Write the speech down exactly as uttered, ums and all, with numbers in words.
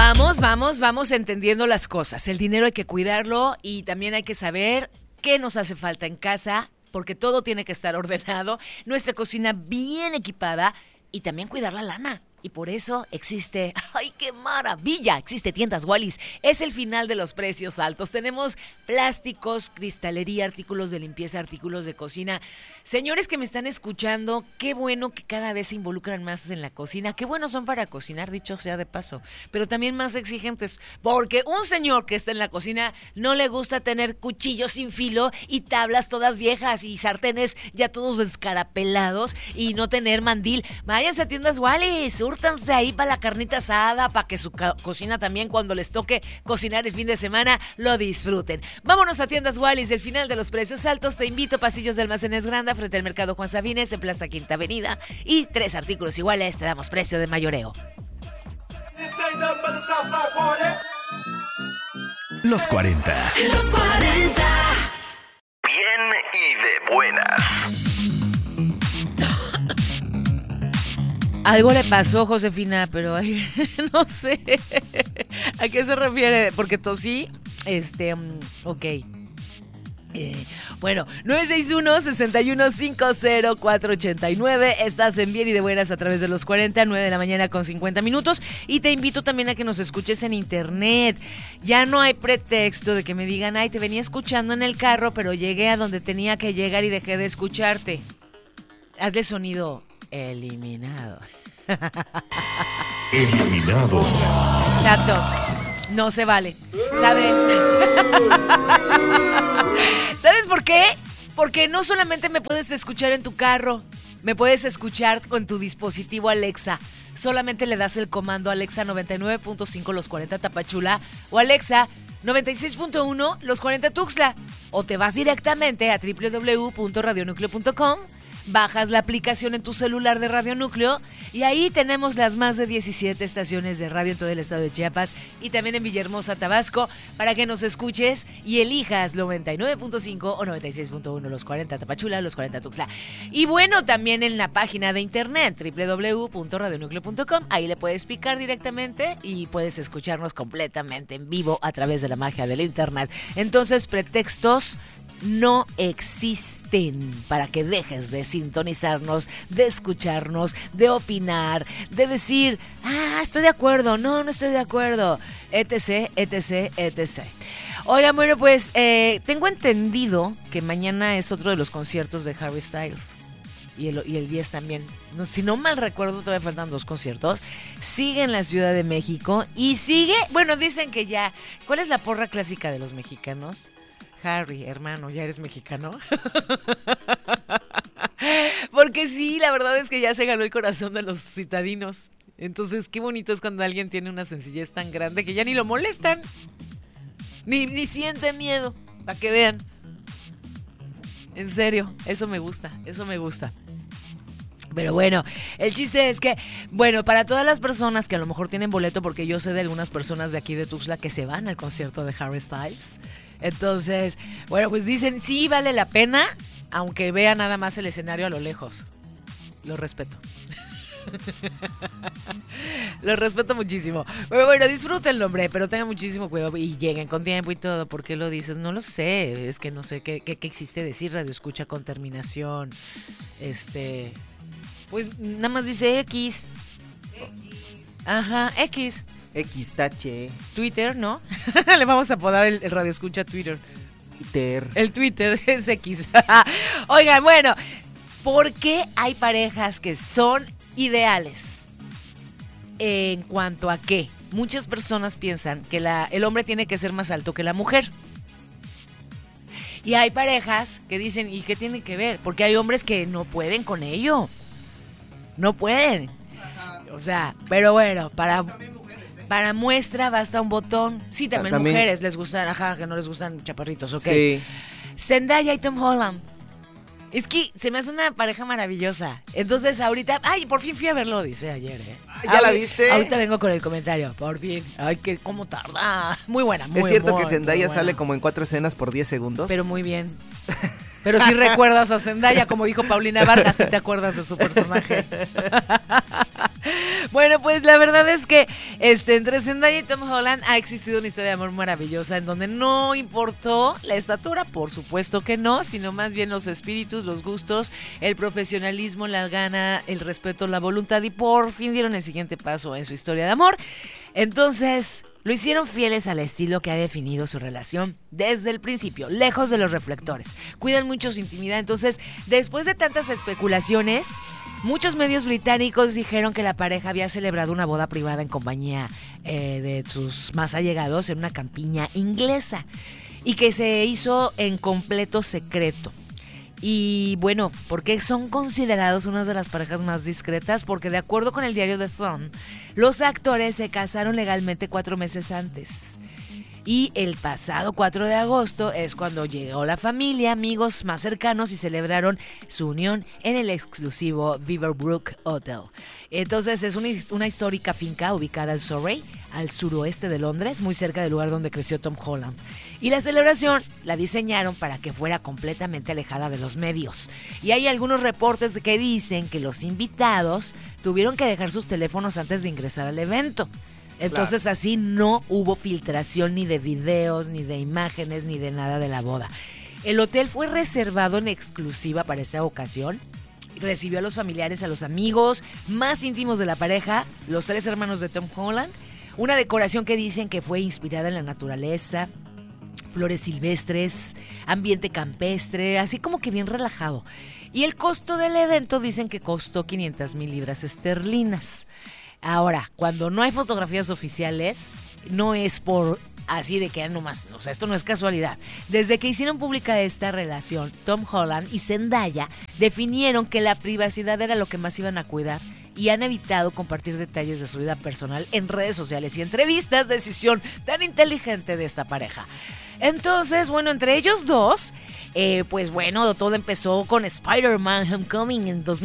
Vamos, vamos, vamos entendiendo las cosas. El dinero hay que cuidarlo y también hay que saber qué nos hace falta en casa, porque todo tiene que estar ordenado, nuestra cocina bien equipada y también cuidar la lana. Y por eso existe, ¡ay, qué maravilla! Existe Tiendas Wallis. Es el final de los precios altos. Tenemos plásticos, cristalería, artículos de limpieza, artículos de cocina. Señores que me están escuchando, qué bueno que cada vez se involucran más en la cocina. Qué buenos son para cocinar, dicho sea de paso. Pero también más exigentes. Porque un señor que está en la cocina no le gusta tener cuchillos sin filo y tablas todas viejas y sartenes ya todos descarapelados y no tener mandil. Váyanse a Tiendas Wallis, súrtanse ahí para la carnita asada, para que su co- cocina también cuando les toque cocinar el fin de semana lo disfruten. Vámonos a Tiendas Wallis, del final de los precios altos. Te invito, pasillos de Almacenes Granda, frente al Mercado Juan Sabines, en Plaza Quinta Avenida. Y tres artículos iguales, te damos precio de mayoreo. Los cuarenta. Los cuarenta. Bien y de buenas. Algo le pasó, Josefina, pero ay, no sé a qué se refiere, porque tosí, este, um, ok. Eh, bueno, nueve seis uno, seis uno cinco cero, cuatro ocho nueve. Estás en Bien y de Buenas a través de los cuarenta, nueve de la mañana con cincuenta minutos. Y te invito también a que nos escuches en internet. Ya no hay pretexto de que me digan, ay, te venía escuchando en el carro, pero llegué a donde tenía que llegar y dejé de escucharte. Hazle sonido eliminado. Eliminado. Exacto. No se vale. ¿Sabes? ¿Sabes por qué? Porque no solamente me puedes escuchar en tu carro, me puedes escuchar con tu dispositivo Alexa. Solamente le das el comando Alexa noventa y nueve punto cinco Los cuarenta Tapachula o Alexa noventa y seis punto uno Los cuarenta Tuxtla. O te vas directamente a doble u doble u doble u punto radio núcleo punto com, bajas la aplicación en tu celular de Radio Núcleo y ahí tenemos las más de diecisiete estaciones de radio en todo el estado de Chiapas y también en Villahermosa, Tabasco, para que nos escuches y elijas noventa y nueve punto cinco o noventa y seis punto uno Los cuarenta Tapachula, Los cuarenta Tuxtla. Y bueno, también en la página de internet doble u doble u doble u punto radio núcleo punto com, ahí le puedes picar directamente y puedes escucharnos completamente en vivo a través de la magia del internet. Entonces, pretextos no existen para que dejes de sintonizarnos, de escucharnos, de opinar, de decir, ah, estoy de acuerdo, no, no estoy de acuerdo, etc, etc, etcétera. Oigan, bueno, pues eh, tengo entendido que mañana es otro de los conciertos de Harry Styles. Y el, y el diez también. No, si no mal recuerdo, todavía faltan dos conciertos. Sigue en la Ciudad de México y sigue, bueno, dicen que ya, ¿cuál es la porra clásica de los mexicanos? Harry, hermano, ¿ya eres mexicano? Porque sí, la verdad es que ya se ganó el corazón de los citadinos. Entonces, qué bonito es cuando alguien tiene una sencillez tan grande que ya ni lo molestan. Ni, ni siente miedo, para que vean. En serio, eso me gusta, eso me gusta. Pero bueno, el chiste es que, bueno, para todas las personas que a lo mejor tienen boleto, porque yo sé de algunas personas de aquí de Tuxtla que se van al concierto de Harry Styles. Entonces, bueno, pues dicen, sí, vale la pena, aunque vea nada más el escenario a lo lejos. Lo respeto. Lo respeto muchísimo. Pero bueno, disfrútenlo, hombre, pero tengan muchísimo cuidado y lleguen con tiempo y todo. ¿Por qué lo dices? No lo sé, es que no sé qué, qué, qué existe decir radio escucha con terminación. Este, pues nada más dice X. X. Ajá, X. X tache. Twitter, ¿no? Le vamos a apodar el, el radio escucha Twitter. Twitter. El Twitter es X. Oigan, bueno, ¿por qué hay parejas que son ideales? En cuanto a qué, muchas personas piensan que la, el hombre tiene que ser más alto que la mujer. Y hay parejas que dicen, ¿y qué tiene que ver? Porque hay hombres que no pueden con ello. No pueden. O sea, pero bueno, para... Para muestra basta un botón. Sí, también, también mujeres les gustan, ajá, que no les gustan chaparritos, ok. Sí. Zendaya y Tom Holland. Es que se me hace una pareja maravillosa. Entonces ahorita, ay, por fin fui a verlo, dice ayer, ¿eh? ¿Ya la viste? Ahorita vengo con el comentario, por fin. Ay, que cómo tarda. Muy buena, muy buena. ¿Es cierto muy, que Zendaya sale como en cuatro escenas por diez segundos? Pero muy bien. Pero si recuerdas a Zendaya, como dijo Paulina Vargas, si te acuerdas de su personaje. Bueno, pues la verdad es que este, entre Zendaya y Tom Holland ha existido una historia de amor maravillosa en donde no importó la estatura, por supuesto que no, sino más bien los espíritus, los gustos, el profesionalismo, la gana, el respeto, la voluntad y por fin dieron el siguiente paso en su historia de amor. Entonces, lo hicieron fieles al estilo que ha definido su relación desde el principio, lejos de los reflectores. Cuidan mucho su intimidad. Entonces, después de tantas especulaciones, muchos medios británicos dijeron que la pareja había celebrado una boda privada en compañía eh, de sus más allegados en una campiña inglesa y que se hizo en completo secreto. Y bueno, porque son considerados una de las parejas más discretas, porque de acuerdo con el diario The Sun, los actores se casaron legalmente cuatro meses antes. Y el pasado cuatro de agosto es cuando llegó la familia, amigos más cercanos y celebraron su unión en el exclusivo Beaverbrook Hotel. Entonces es una, una histórica finca ubicada en Surrey, al suroeste de Londres, muy cerca del lugar donde creció Tom Holland. Y la celebración la diseñaron para que fuera completamente alejada de los medios. Y hay algunos reportes que dicen que los invitados tuvieron que dejar sus teléfonos antes de ingresar al evento. Entonces claro, así no hubo filtración ni de videos, ni de imágenes, ni de nada de la boda. El hotel fue reservado en exclusiva para esa ocasión. Recibió a los familiares, a los amigos más íntimos de la pareja, los tres hermanos de Tom Holland. Una decoración que dicen que fue inspirada en la naturaleza, flores silvestres, ambiente campestre, así como que bien relajado. Y el costo del evento dicen que costó quinientas mil libras esterlinas. Ahora, cuando no hay fotografías oficiales, no es por así de que nomás, o sea, esto no es casualidad. Desde que hicieron pública esta relación, Tom Holland y Zendaya definieron que la privacidad era lo que más iban a cuidar y han evitado compartir detalles de su vida personal en redes sociales y entrevistas, decisión tan inteligente de esta pareja. Entonces, bueno, entre ellos dos, eh, pues bueno, todo empezó con Spider-Man Homecoming en dos mil